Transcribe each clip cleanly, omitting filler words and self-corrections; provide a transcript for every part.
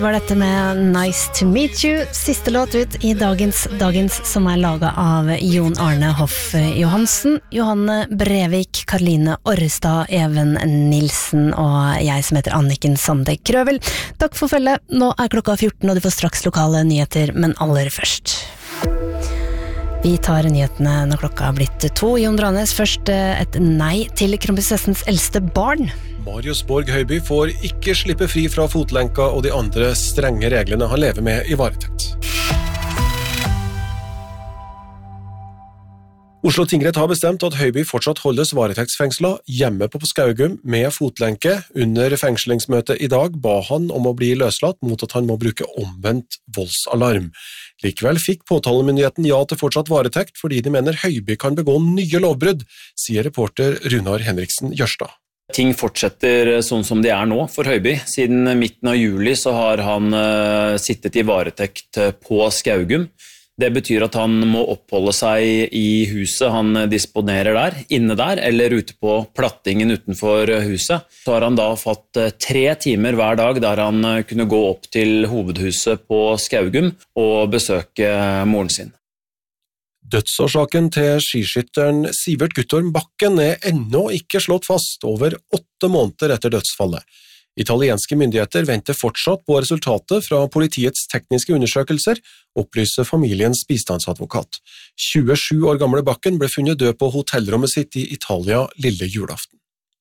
var dette med Nice to Meet You, siste låt ut i dagens som laget av Jon Arne Hoff Johansen, Johanne Brevik, Karoline Orrestad, Even Nilsen og jeg som heter Anniken Sande Krøvel. Takk for følget, nå klokka 14 og du får straks lokale nyheter, men aller først. Vi tar nyhetene når klokka blitt 2. Jon Dranes, først et nei til kronprinsessens eldste barn. Marius Borg Høiby får ikke slippe fri fra fotlenka og de andre strenge reglene han lever med i varetekt. Oslo tingrett har bestemt at Høiby fortsatt holdes varetektsfengsla hjemme på Skaugum med fotlenke. Under fengslingsmøtet i dag ba han om å bli løslatt mot at han må bruke omvendt voldsalarm. Likevel fikk påtalemyndigheten ja til fortsatt varetekt fordi de mener Høiby kan begå nye lovbrudd, sier reporter Runar Henriksen Jørstad. Ting fortsetter sånn som de nå for Høiby. Siden midten av juli så har han sittet i varetekt på Skaugum. Det betyr at han må oppholde seg i huset han disponerer der, inne der, eller ute på plattingen utenfor huset. Så har han da fått 3 timer hver dag der han kunne gå opp til hovedhuset på Skaugum og besøke moren sin. Dødsårsaken til skiskytteren Sivert Guttorm Bakken ennå ikke slått fast over 8 måneder etter dødsfallet. Italienske myndigheter venter fortsatt på resultatet fra politiets tekniske undersøkelser, opplyser familiens bistandsadvokat. 27 år gamle Bakken ble funnet død på hotellrommet sitt i Italia lille julaften.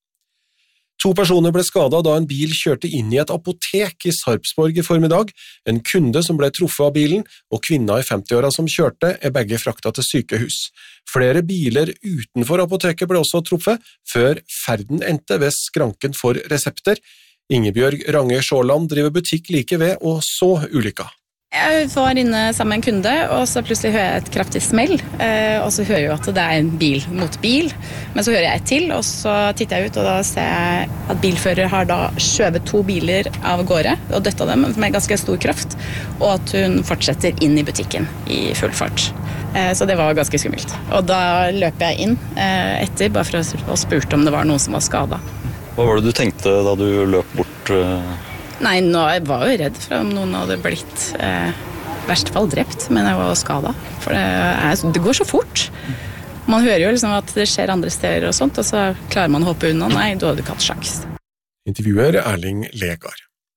2 personer ble skadet da en bil kjørte inn i et apotek i Sarpsborg i formiddag. En kunde som ble truffet av bilen, og kvinna i 50-åra som kjørte, begge fraktet til sykehus. Flere biler utenfor apoteket ble også truffet, før ferden endte ved skranken for resepter. Ingebjørg Range Sjåland driver butikk like ved og så ulykka. Jeg var inne sammen med en kunde, og så plutselig hører jeg et kraftig smell, og så hører jeg at det en bil mot bil, men så hører jeg et til, og så titter jeg ut, og da ser jeg at bilfører har da skjøvet 2 biler av gårde, og døtta dem med ganske stor kraft, og at hun fortsetter inn i butikken i full fart. Så det var ganske skummelt. Og da løper jeg inn etter, bare for å spurte om det var noen som var skadet. Hva var det du tenkte da du løp bort? Nei, nå jeg var jo redd for om noen hadde blitt verst fall drept, men jeg var skadet. For det går så fort. Man hører jo liksom at det skjer andre steder og sånt, og så klarer man å hoppe unna. Nei, du hadde ikke hatt sjans. Intervjuer Erling Legar.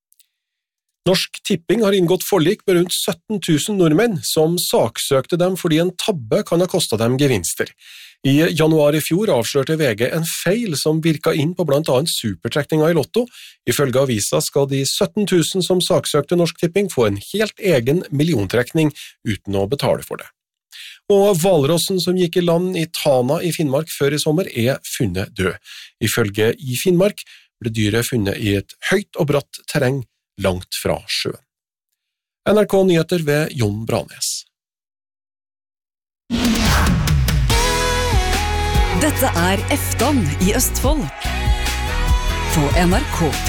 Norsk Tipping har inngått forlik med rundt 17 000 nordmenn som saksøkte dem fordi en tabbe kan ha kostet dem gevinster. I januar i fjor avslørte VG en feil som virket inn på blant annet supertrekninga i Lotto. Ifølge avisa skal de 17 000 som saksøkte Norsk Tipping få en helt egen milliontrekning uten å betale for det. Og hvalrossen som gikk i land i Tana i Finnmark før i sommer funnet død. Ifølge i Finnmark ble dyret funnet i et høyt og bratt terreng langt fra sjøen. NRK Nyheter ved Jon Branes. Dette Efton i Østfold på NRK.